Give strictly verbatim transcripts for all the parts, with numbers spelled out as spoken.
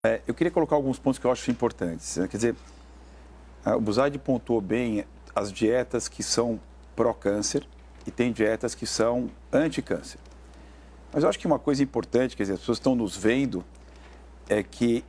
É, eu queria colocar alguns pontos que eu acho importantes. Né? Quer dizer, o Busaid pontuou bem as dietas que são pró-câncer e tem dietas que são anti-câncer. Mas eu acho que uma coisa importante, quer dizer, as pessoas estão nos vendo, é que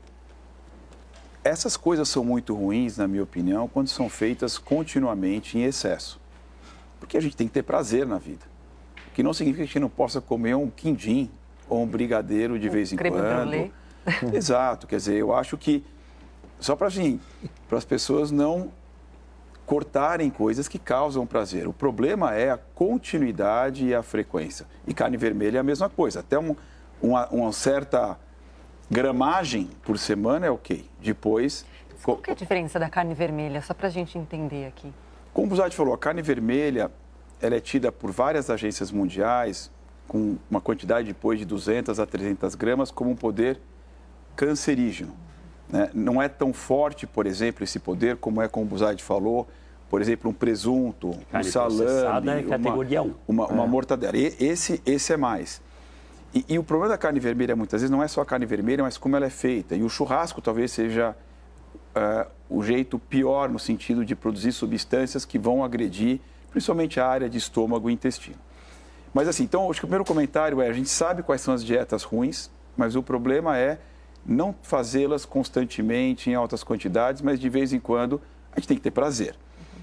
essas coisas são muito ruins, na minha opinião, quando são feitas continuamente em excesso. Porque a gente tem que ter prazer na vida. O que não significa que a gente não possa comer um quindim ou um brigadeiro de vez em quando. Exato, quer dizer, eu acho que só para assim, para as pessoas não cortarem coisas que causam prazer. O problema é a continuidade e a frequência. E carne vermelha é a mesma coisa. Até um, uma, uma certa gramagem por semana é ok. Depois... Qual que é a diferença da carne vermelha? Só para a gente entender aqui. Como o Busaid falou, a carne vermelha ela é tida por várias agências mundiais com uma quantidade depois de duzentas a trezentas gramas como um poder cancerígeno. Né? Não é tão forte, por exemplo, esse poder como é como o Busaid falou, por exemplo, um presunto, carne um salame, é categoria um. uma, uma, uma é. mortadela. E, esse, esse é mais. E, e o problema da carne vermelha, muitas vezes, não é só a carne vermelha, mas como ela é feita. E o churrasco talvez seja uh, o jeito pior no sentido de produzir substâncias que vão agredir, principalmente a área de estômago e intestino. Mas assim, então, acho que o primeiro comentário é, a gente sabe quais são as dietas ruins, mas o problema é não fazê-las constantemente, em altas quantidades, mas de vez em quando a gente tem que ter prazer.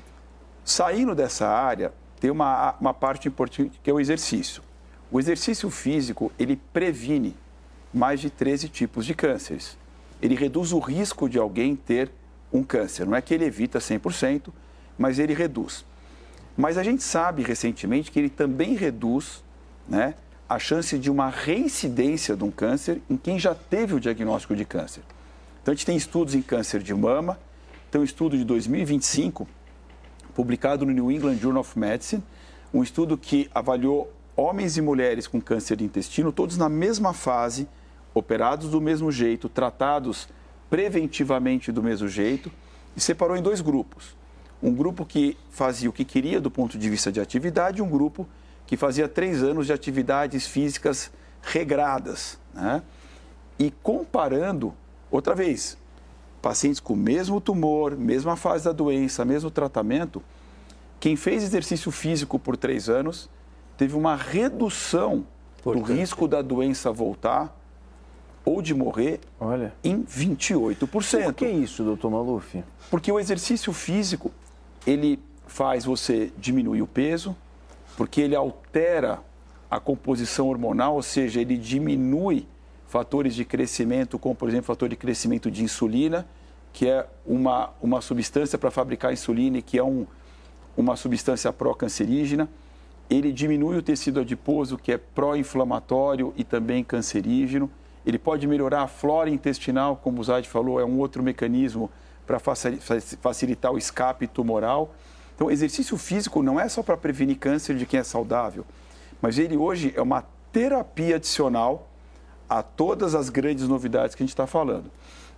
Saindo dessa área, tem uma, uma parte importante que é o exercício. O exercício físico, ele previne mais de treze tipos de cânceres. Ele reduz o risco de alguém ter um câncer. Não é que ele evita cem por cento, mas ele reduz. Mas a gente sabe recentemente que ele também reduz, né, a chance de uma reincidência de um câncer em quem já teve o diagnóstico de câncer. Então, a gente tem estudos em câncer de mama, tem um estudo de dois mil e vinte e cinco, publicado no New England Journal of Medicine, um estudo que avaliou homens e mulheres com câncer de intestino, todos na mesma fase, operados do mesmo jeito, tratados preventivamente do mesmo jeito, e separou em dois grupos. Um grupo que fazia o que queria do ponto de vista de atividade e um grupo que fazia três anos de atividades físicas regradas. Né? E comparando, outra vez, pacientes com o mesmo tumor, mesma fase da doença, mesmo tratamento, quem fez exercício físico por três anos teve uma redução do risco da doença voltar ou de morrer Olha. em vinte e oito por cento. Por que isso, doutor Maluf? Porque o exercício físico, ele faz você diminuir o peso, porque ele altera a composição hormonal, ou seja, ele diminui fatores de crescimento, como, por exemplo, o fator de crescimento de insulina, que é uma, uma substância para fabricar insulina e que é um, uma substância pró-cancerígena. Ele diminui o tecido adiposo, que é pró-inflamatório e também cancerígeno. Ele pode melhorar a flora intestinal, como o Busaid falou, é um outro mecanismo para facilitar o escape tumoral. Então, exercício físico não é só para prevenir câncer de quem é saudável, mas ele hoje é uma terapia adicional a todas as grandes novidades que a gente está falando.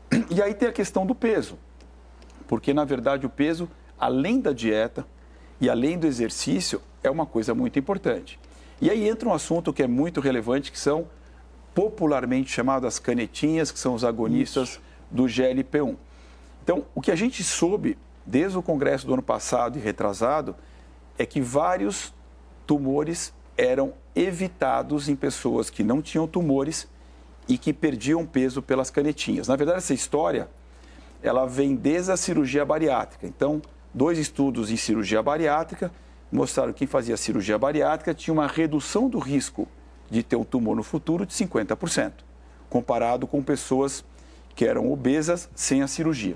E aí tem a questão do peso, porque, na verdade, o peso, além da dieta e além do exercício, é uma coisa muito importante. E aí entra um assunto que é muito relevante, que são popularmente chamadas canetinhas, que são os agonistas Isso. do G L P um. Então, o que a gente soube desde o congresso do ano passado e retrasado é que vários tumores eram evitados em pessoas que não tinham tumores e que perdiam peso pelas canetinhas. Na verdade, essa história, ela vem desde a cirurgia bariátrica. Então, dois estudos em cirurgia bariátrica mostraram que quem fazia cirurgia bariátrica tinha uma redução do risco de ter um tumor no futuro de cinquenta por cento, comparado com pessoas que eram obesas sem a cirurgia.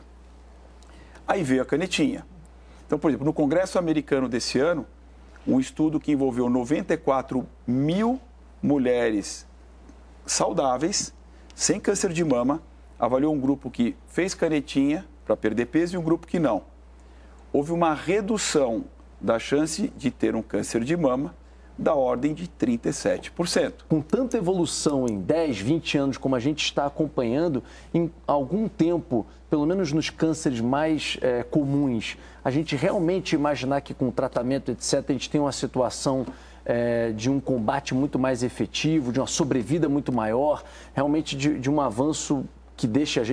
Aí veio a canetinha. Então, por exemplo, no Congresso Americano desse ano, um estudo que envolveu noventa e quatro mil mulheres saudáveis, sem câncer de mama, avaliou um grupo que fez canetinha para perder peso e um grupo que não. Houve uma redução da chance de ter um câncer de mama da ordem de trinta e sete por cento. Com tanta evolução em dez, vinte anos, como a gente está acompanhando, em algum tempo, pelo menos nos cânceres mais é, comuns, a gente realmente imaginar que com tratamento, etcétera, a gente tem uma situação é, de um combate muito mais efetivo, de uma sobrevida muito maior, realmente de, de um avanço que deixe a gente